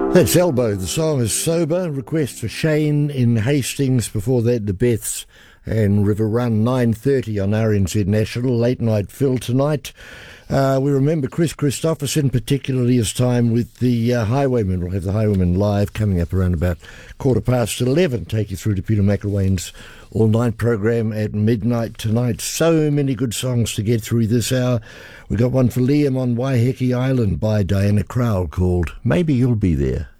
That's Elbow. The song is Sober. Request for Shane in Hastings. Before that, the Beths and River Run, 9:30 on RNZ National. Late night Phil tonight. We remember Chris Christopherson, particularly his time with the Highwaymen. We'll have the Highwaymen live coming up around about 11:15. Take you through to Peter McIlwain's all-night program at midnight tonight. So many good songs to get through this hour. We got one for Liam on Waiheke Island by Diana Crowell called Maybe You'll Be There.